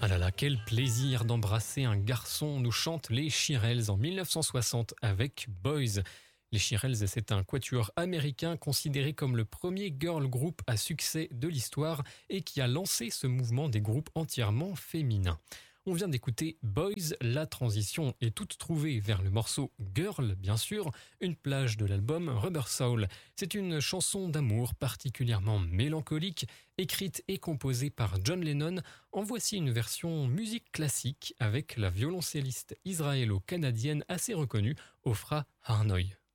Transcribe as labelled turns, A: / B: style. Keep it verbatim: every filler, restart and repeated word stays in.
A: Ah là là, quel plaisir d'embrasser un garçon, nous chantent les Shirelles en dix-neuf cent soixante avec Boys. Les Shirelles, c'est un quatuor américain considéré comme le premier girl group à succès de l'histoire et qui a lancé ce mouvement des groupes entièrement féminins. On vient d'écouter Boys, la transition est toute trouvée vers le morceau Girl, bien sûr, une plage de l'album Rubber Soul. C'est une chanson d'amour particulièrement mélancolique, écrite et composée par John Lennon. En voici une version musique classique avec la violoncelliste israélo-canadienne assez reconnue, Ofra Arnoy.